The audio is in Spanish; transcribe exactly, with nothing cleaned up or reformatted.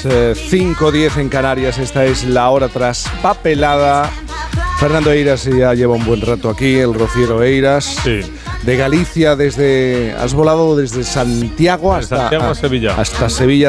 las eh, cinco diez en Canarias. Esta es la hora traspapelada. Fernando Eiras ya lleva un buen rato aquí, el rociero Eiras. Sí. De Galicia, desde has volado desde Santiago de hasta, Santiago a Sevilla. hasta Sevilla.